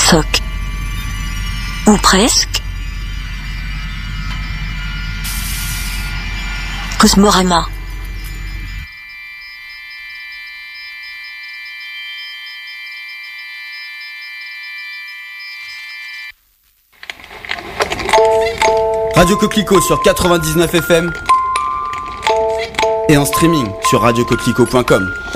Soc. Ou presque. Cosmorama. Radio Coquelicot sur 99 FM et en streaming sur radiocoquelicot.com.